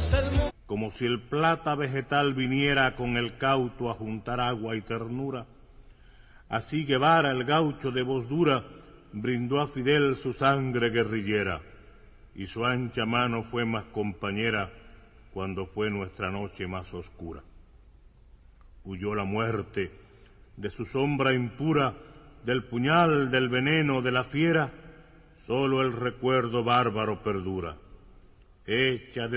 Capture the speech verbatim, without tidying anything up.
Como si el plata vegetal viniera con el cauto a juntar agua y ternura, así Guevara, el gaucho de voz dura, brindó a Fidel su sangre guerrillera, y su ancha mano fue más compañera cuando fue nuestra noche más oscura. Huyó la muerte de su sombra impura, del puñal, del veneno, de la fiera, solo el recuerdo bárbaro perdura, hecha de